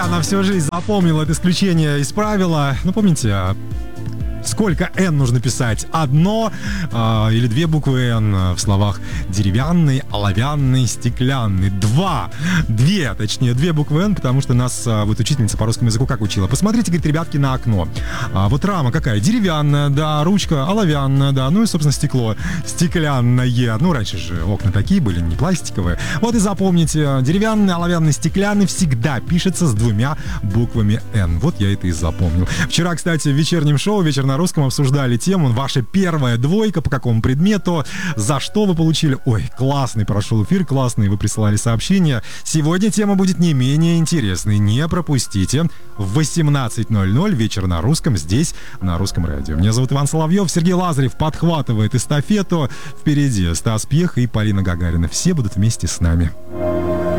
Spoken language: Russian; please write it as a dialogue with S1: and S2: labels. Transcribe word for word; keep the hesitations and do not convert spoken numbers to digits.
S1: я на всю жизнь запомнил это исключение из правила. Ну, помните, сколько «Н» нужно писать? Одно э, или две буквы «Н» в словах деревянный, оловянный, стеклянный. Два. Две, точнее, две буквы «Н», потому что нас э, вот учительница по русскому языку как учила. Посмотрите, говорит, ребятки, на окно. А, вот рама какая? Деревянная, да, ручка оловянная, да, ну и, собственно, стекло стеклянное. Ну, раньше же окна такие были, не пластиковые. Вот и запомните, деревянный, оловянный, стеклянный всегда пишется с двумя буквами «Н». Вот я это и запомнил. Вчера, кстати, в вечернем шоу «Вечер на русском» обсуждали тему «Ваша первая двойка по какому предмету, за что вы получили». Ой, классный прошел эфир, классный, вы присылали сообщения. Сегодня тема будет не менее интересной, не пропустите. В восемнадцать ноль ноль «Вечер на русском» здесь, на Русском радио. Меня зовут Иван Соловьев, Сергей Лазарев подхватывает эстафету. Впереди Стас Пьех и Полина Гагарина. Все будут вместе с нами.